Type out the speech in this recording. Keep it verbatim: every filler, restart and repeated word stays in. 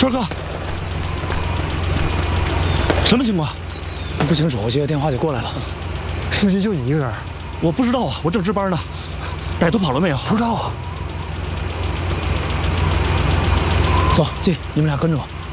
川哥，什么情况？ 不清楚，我接个电话就过来了。 市局就你一个人？ 我不知道啊，我正值班呢。歹徒跑了没有？ 不知道啊。走，进，你们俩跟着我。